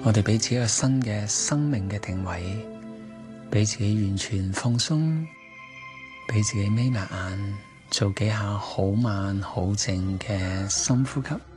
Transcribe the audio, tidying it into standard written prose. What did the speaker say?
我哋俾自己一個新嘅生命嘅定位，俾自己完全放鬆，俾自己眯埋眼，做幾下好慢好靜嘅深呼吸。